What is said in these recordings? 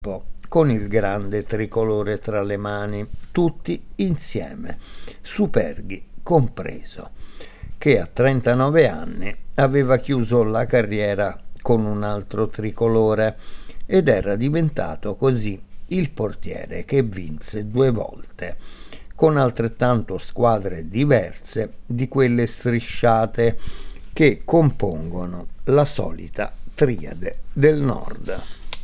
con il grande tricolore tra le mani, tutti insieme, Superghi compreso, che a 39 anni aveva chiuso la carriera con un altro tricolore ed era diventato così il portiere che vinse 2 volte, con altrettanto squadre diverse di quelle strisciate che compongono la solita triade del nord.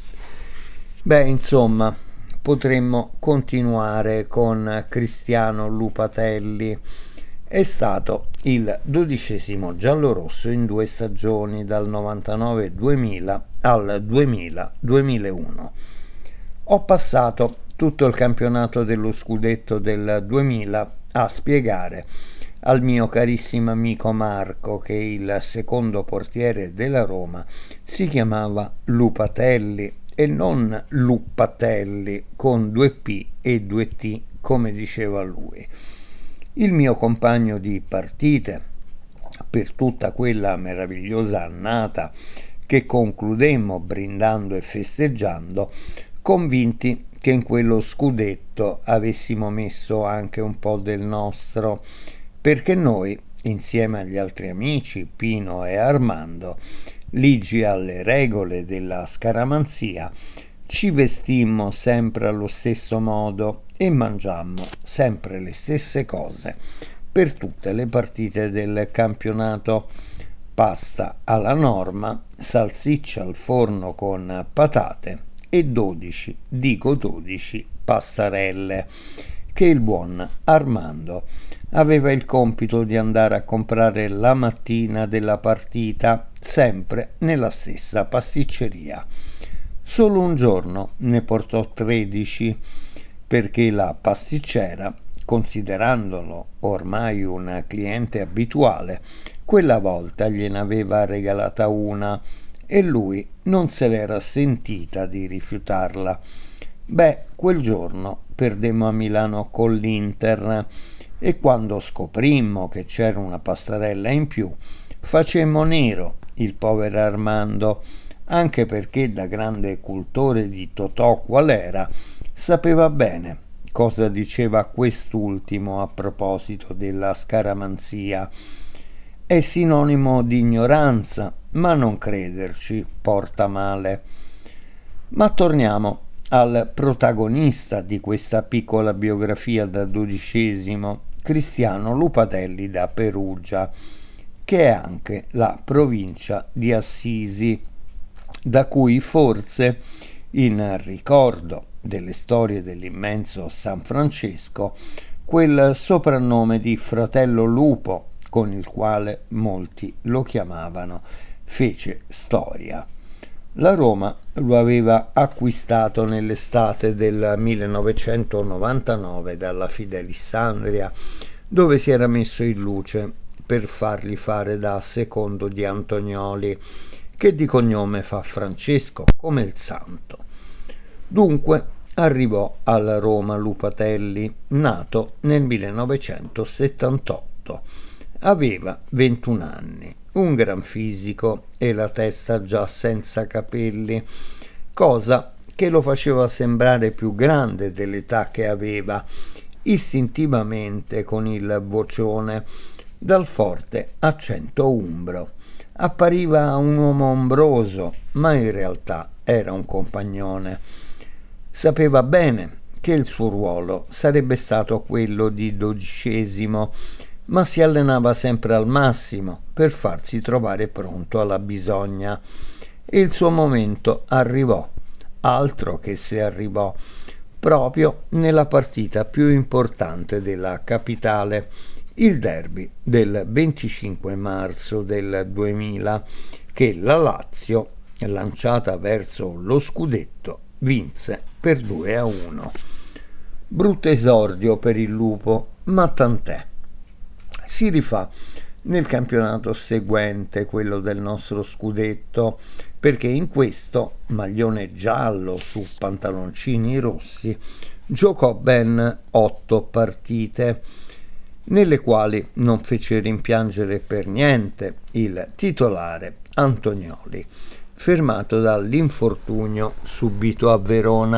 Beh, insomma, potremmo continuare con Cristiano Lupatelli. È stato il 12° giallorosso in 2 stagioni, dal 99-2000 al 2000-2001. Ho passato tutto il campionato dello scudetto del 2000 a spiegare al mio carissimo amico Marco che il secondo portiere della Roma si chiamava Lupatelli e non Luppatelli con 2P e 2T come diceva lui. Il mio compagno di partite per tutta quella meravigliosa annata che concludemmo brindando e festeggiando, convinti che in quello scudetto avessimo messo anche un po' del nostro, perché noi, insieme agli altri amici Pino e Armando, ligi alle regole della scaramanzia, ci vestimmo sempre allo stesso modo e mangiammo sempre le stesse cose per tutte le partite del campionato: pasta alla norma, salsiccia al forno con patate e 12 pastarelle che il buon Armando aveva il compito di andare a comprare la mattina della partita, sempre nella stessa pasticceria. Solo un giorno ne portò 13, perché la pasticcera, considerandolo ormai un cliente abituale, quella volta gliene aveva regalata una e lui non se l'era sentita di rifiutarla. Beh, quel giorno perdemmo a Milano con l'Inter e quando scoprimmo che c'era una pastarella in più, facemmo nero il povero Armando, anche perché da grande cultore di Totò qual era, sapeva bene cosa diceva quest'ultimo a proposito della scaramanzia. È sinonimo di ignoranza, ma non crederci porta male. Ma torniamo al protagonista di questa piccola biografia da 12°, Cristiano Lupatelli da Perugia, che è anche la provincia di Assisi, da cui forse, in ricordo delle storie dell'immenso San Francesco, quel soprannome di fratello lupo con il quale molti lo chiamavano fece storia. La Roma lo aveva acquistato nell'estate del 1999 dalla Fidelissandria, dove si era messo in luce per fargli fare da secondo di Antonioli, che di cognome fa Francesco come il santo. Dunque arrivò alla Roma Lupatelli, nato nel 1978. Aveva 21 anni, un gran fisico e la testa già senza capelli, cosa che lo faceva sembrare più grande dell'età che aveva, istintivamente con il vocione dal forte accento umbro. Appariva un uomo ombroso, ma in realtà era un compagnone. Sapeva bene che il suo ruolo sarebbe stato quello di 12°, ma si allenava sempre al massimo per farsi trovare pronto alla bisogna. E il suo momento arrivò, altro che se arrivò, proprio nella partita più importante della capitale, il derby del 25 marzo del 2000, che la Lazio, lanciata verso lo scudetto, vinse per 2-1. Brutto esordio per il lupo, ma tant'è. Si rifà nel campionato seguente, quello del nostro scudetto, perché in questo, maglione giallo su pantaloncini rossi, giocò ben 8 partite, nelle quali non fece rimpiangere per niente il titolare Antonioli. fermato dall'infortunio subito a Verona.